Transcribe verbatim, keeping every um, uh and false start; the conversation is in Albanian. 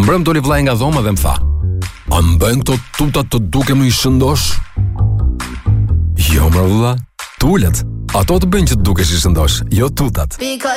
Mbrëm doli vllai nga dhoma dhe më tha: "A më bëjnë këto tutat të dukem i shëndosh?" Jo, mra vlla, tulet. Ato të bëjnë që të dukesh i shëndosh, jo tutat.